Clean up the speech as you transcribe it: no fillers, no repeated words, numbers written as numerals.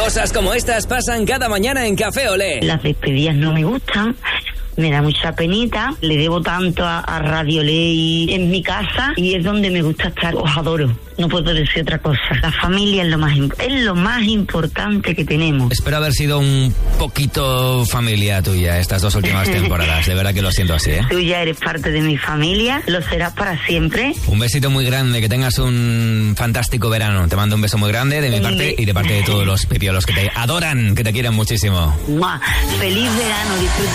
Cosas como estas pasan cada mañana en Café Olé. Las despedidas no me gustan. Me da mucha penita, le debo tanto a Radio Ley en mi casa y es donde me gusta estar. Os adoro, no puedo decir otra cosa. La familia es lo más importante que tenemos. Espero haber sido un poquito familia tuya estas 2 últimas temporadas, de verdad que lo siento así, ¿eh? Tú ya eres parte de mi familia, lo serás para siempre. Un besito muy grande, que tengas un fantástico verano. Te mando un beso muy grande de mi parte y de parte de todos los pipiolos que te adoran, que te quieren muchísimo. ¡Mua! Feliz verano, disfruta.